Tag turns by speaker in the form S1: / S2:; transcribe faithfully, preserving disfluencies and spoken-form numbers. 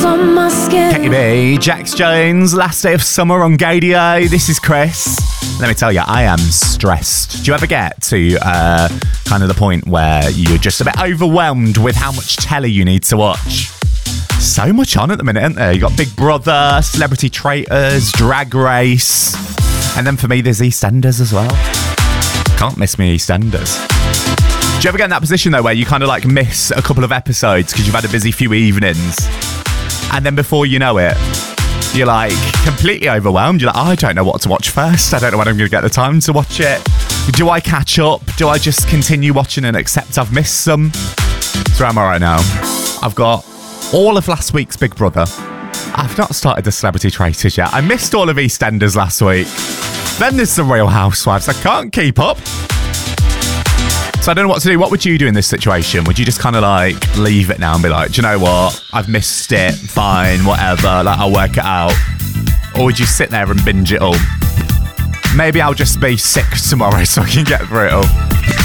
S1: on my skin.
S2: K B, Jax Jones, last day of summer on Gadio. This is Chris. Let me tell you, I am stressed. Do you ever get to uh, kind of the point where you're just a bit overwhelmed with how much telly you need to watch? So much on at the minute, isn't there? You got Big Brother, Celebrity Traitors, Drag Race, and then for me, there's EastEnders as well. Can't miss me EastEnders. Do you ever get in that position though, where you kind of like miss a couple of episodes because you've had a busy few evenings, and then before you know it, you're like completely overwhelmed. You're like, oh, I don't know what to watch first. I don't know when I'm going to get the time to watch it. Do I catch up? Do I just continue watching and accept I've missed some? So where am I right now? I've got all of last week's Big Brother. I've not started the Celebrity Traitors yet. I missed all of EastEnders last week. Then there's the Real Housewives. I can't keep up. So I don't know what to do. What would you do in this situation? Would you just kind of like leave it now and be like, do you know what? I've missed it. Fine, whatever. Like, I'll work it out. Or would you sit there and binge it all? Maybe I'll just be sick tomorrow so I can get through it all.